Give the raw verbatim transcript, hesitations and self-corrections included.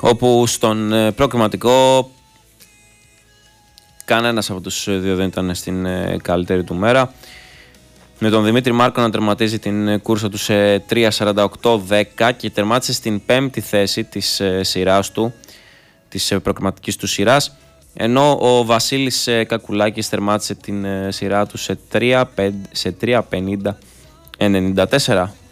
όπου στον προκριματικό κανένας από τους δύο δεν ήταν στην καλύτερη του μέρα, με τον Δημήτρη Μάρκο να τερματίζει την κούρσα του σε τρία σαράντα οκτώ δέκα και τερμάτισε στην πέμπτη θέση της σειράς του, της προκριματικής του σειράς, ενώ ο Βασίλης Κακουλάκης τερμάτισε την σειρά του σε τρία πενήντα ενενήντα τέσσερα.